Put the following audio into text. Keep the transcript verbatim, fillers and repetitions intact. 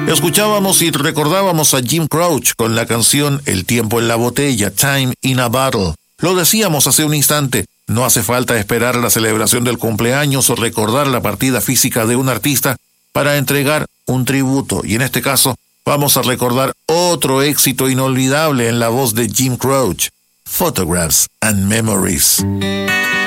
Escuchábamos y recordábamos a Jim Croce con la canción El tiempo en la botella, Time in a Bottle. Lo decíamos hace un instante, no hace falta esperar la celebración del cumpleaños o recordar la partida física de un artista para entregar un tributo. Y en este caso, vamos a recordar otro éxito inolvidable en la voz de Jim Croce, Photographs and Memories.